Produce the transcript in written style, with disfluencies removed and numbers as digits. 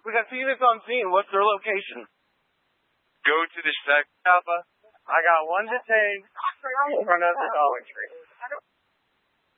We got Phoenix on scene. What's their location? Go to the Alpha. I got one detained in front of the Dollar Tree.